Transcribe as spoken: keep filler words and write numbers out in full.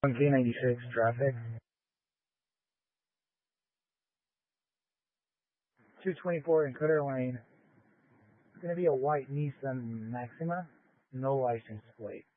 one K ninety-six traffic. two twenty-four in Cutter Lane. It's going to be a white Nissan Maxima, no license plate.